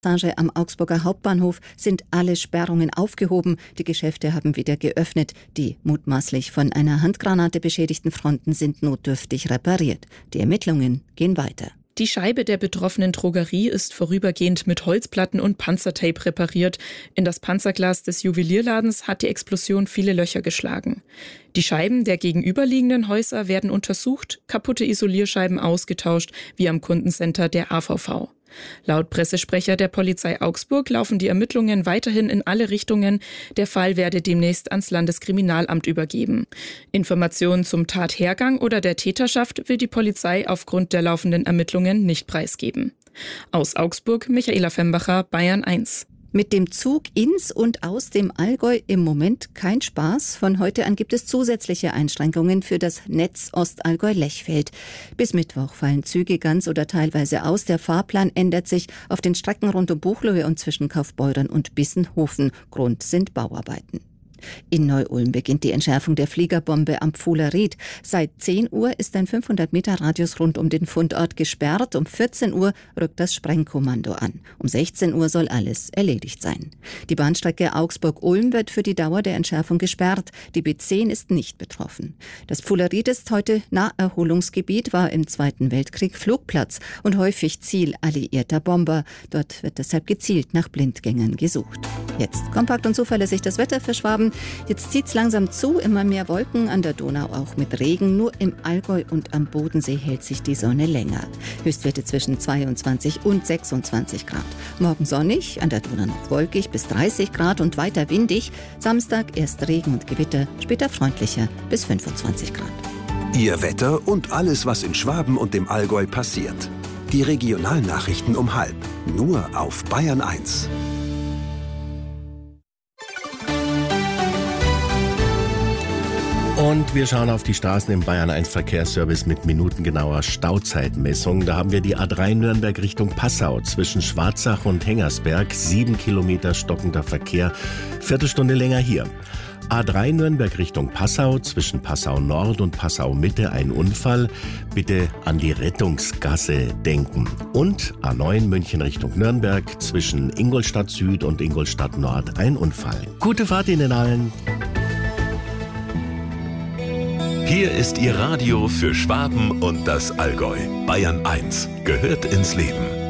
Am Augsburger Hauptbahnhof sind alle Sperrungen aufgehoben. Die Geschäfte haben wieder geöffnet. Die mutmaßlich von einer Handgranate beschädigten Fronten sind notdürftig repariert. Die Ermittlungen gehen weiter. Die Scheibe der betroffenen Drogerie ist vorübergehend mit Holzplatten und Panzertape repariert. In das Panzerglas des Juwelierladens hat die Explosion viele Löcher geschlagen. Die Scheiben der gegenüberliegenden Häuser werden untersucht, kaputte Isolierscheiben ausgetauscht, wie am Kundencenter der AVV. Laut Pressesprecher der Polizei Augsburg laufen die Ermittlungen weiterhin in alle Richtungen. Der Fall werde demnächst ans Landeskriminalamt übergeben. Informationen zum Tathergang oder der Täterschaft will die Polizei aufgrund der laufenden Ermittlungen nicht preisgeben. Aus Augsburg, Michaela Fembacher, Bayern 1. Mit dem Zug ins und aus dem Allgäu im Moment kein Spaß. Von heute an gibt es zusätzliche Einschränkungen für das Netz Ostallgäu-Lechfeld. Bis Mittwoch fallen Züge ganz oder teilweise aus. Der Fahrplan ändert sich auf den Strecken rund um Buchloe und zwischen Kaufbeuren und Bissenhofen. Grund sind Bauarbeiten. In Neu-Ulm beginnt die Entschärfung der Fliegerbombe am Pfuhler Ried. Seit 10 Uhr ist ein 500-Meter-Radius rund um den Fundort gesperrt. Um 14 Uhr rückt das Sprengkommando an. Um 16 Uhr soll alles erledigt sein. Die Bahnstrecke Augsburg-Ulm wird für die Dauer der Entschärfung gesperrt. Die B10 ist nicht betroffen. Das Pfuhler Ried ist heute Naherholungsgebiet, war im Zweiten Weltkrieg Flugplatz und häufig Ziel alliierter Bomber. Dort wird deshalb gezielt nach Blindgängern gesucht. Jetzt kompakt und zuverlässig das Wetter für Schwaben. Jetzt zieht's langsam zu, immer mehr Wolken, an der Donau auch mit Regen. Nur im Allgäu und am Bodensee hält sich die Sonne länger. Höchstwerte zwischen 22 und 26 Grad. Morgen sonnig, an der Donau noch wolkig bis 30 Grad und weiter windig. Samstag erst Regen und Gewitter, später freundlicher bis 25 Grad. Ihr Wetter und alles, was in Schwaben und dem Allgäu passiert. Die Regionalnachrichten um 12:30, nur auf Bayern 1. Und wir schauen auf die Straßen im Bayern 1 Verkehrsservice mit minutengenauer Stauzeitmessung. Da haben wir die A3 Nürnberg Richtung Passau zwischen Schwarzach und Hengersberg. 7 Kilometer stockender Verkehr, Viertelstunde länger hier. A3 Nürnberg Richtung Passau zwischen Passau Nord und Passau Mitte ein Unfall. Bitte an die Rettungsgasse denken. Und A9 München Richtung Nürnberg zwischen Ingolstadt Süd und Ingolstadt Nord ein Unfall. Gute Fahrt Ihnen allen! Hier ist Ihr Radio für Schwaben und das Allgäu. Bayern 1 gehört ins Leben.